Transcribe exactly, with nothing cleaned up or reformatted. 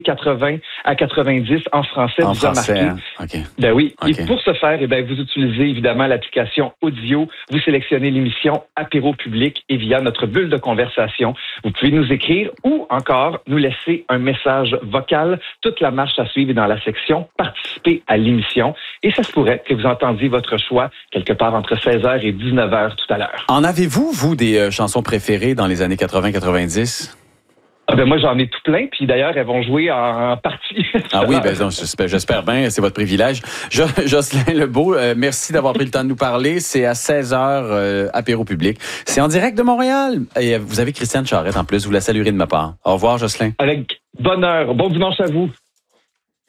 quatre-vingts à quatre-vingt-dix en français. En vous a français, marqué. hein? OK. Ben oui. Okay. Et pour ce faire, eh ben, vous utilisez évidemment l'application audio. Vous sélectionnez l'émission Apéro Public et via notre bulle de conversation, vous pouvez nous écrire ou encore nous laisser un message vocal. Toute la marche à suivre est dans la section Participer à l'émission. Et ça se pourrait que vous entendiez votre choix quelque part entre seize heures et dix-neuf heures tout à l'heure. En avez-vous, vous, des euh, chansons préférées dans les années quatre-vingts quatre-vingt-dix? Ah ben moi, j'en ai tout plein. Puis d'ailleurs, elles vont jouer en, en partie. Ah oui, ben, j'espère, j'espère bien. C'est votre privilège. Jo- Jocelyn Lebeau, euh, merci d'avoir pris le temps de nous parler. C'est à seize heures, euh, Apéro Public. C'est en direct de Montréal. Et euh, vous avez Christiane Charette en plus. Vous la saluerez de ma part. Au revoir, Jocelyn. Avec bonheur. Bon dimanche à vous.